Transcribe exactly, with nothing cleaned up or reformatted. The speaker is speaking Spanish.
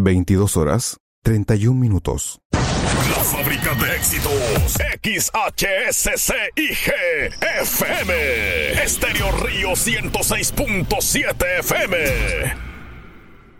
veintidós horas, treinta y un minutos. La fábrica de éxitos, X H S C I G F M, Estéreo Río ciento seis punto siete F M.